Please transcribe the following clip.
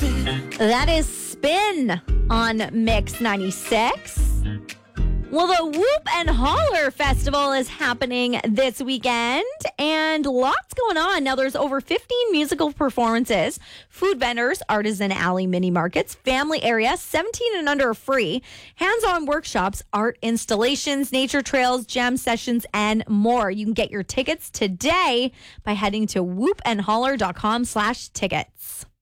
That is Spin on Mix 96. Well, the Whoop and Holler Festival is happening this weekend, and lots going on. Now, there's over 15 musical performances, food vendors, artisan alley mini markets, family area, 17 and under are free, hands-on workshops, art installations, nature trails, jam sessions, and more. You can get your tickets today by heading to whoopandholler.com/tickets.